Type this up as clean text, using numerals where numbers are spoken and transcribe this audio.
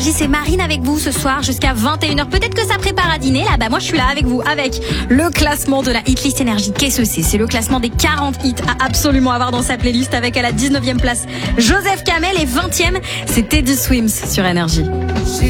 Énergie, c'est Marine avec vous ce soir jusqu'à 21h. Peut-être que ça prépare à dîner. Là, moi, je suis là avec vous avec le classement de la Hitlist Énergie. Qu'est-ce que c'est ? C'est le classement des 40 hits à absolument avoir dans sa playlist avec à la 19e place Joseph Kamel et 20e, c'est Teddy Swims sur Énergie.